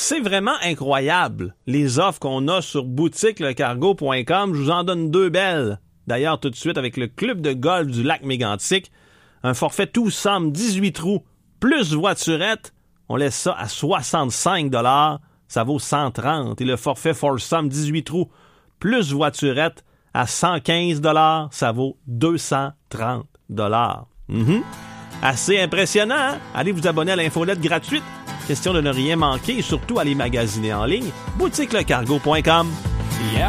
C'est vraiment incroyable, les offres qu'on a sur boutiquelecargo.com. Je vous en donne 2 belles. D'ailleurs, tout de suite, avec le club de golf du lac Mégantic, un forfait tout somme 18 trous, plus voiturette, on laisse ça à 65 $, ça vaut 130. Et le forfait Foursome 18 trous, plus voiturette, à 115 $, ça vaut 230 $. Assez impressionnant, hein? Allez vous abonner à l'infolette gratuite. Question de ne rien manquer et surtout aller magasiner en ligne. boutiquelecargo.com.